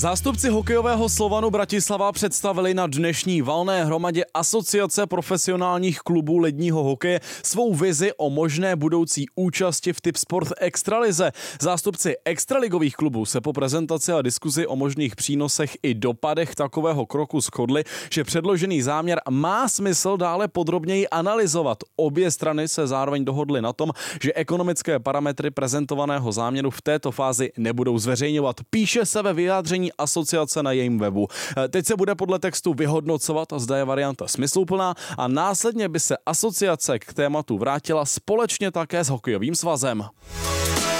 Zástupci hokejového Slovanu Bratislava představili na dnešní valné hromadě Asociace profesionálních klubů ledního hokeje svou vizi o možné budoucí účasti v Tipsport Extralize. Zástupci extraligových klubů se po prezentaci a diskuzi o možných přínosech i dopadech takového kroku shodli, že předložený záměr má smysl dále podrobněji analyzovat. Obě strany se zároveň dohodly na tom, že ekonomické parametry prezentovaného záměru v této fázi nebudou zveřejňovat. Píše se ve vyjádření asociace na jejím webu. Teď se bude podle textu vyhodnocovat, zda je varianta smysluplná, a následně by se asociace k tématu vrátila společně také s hokejovým svazem.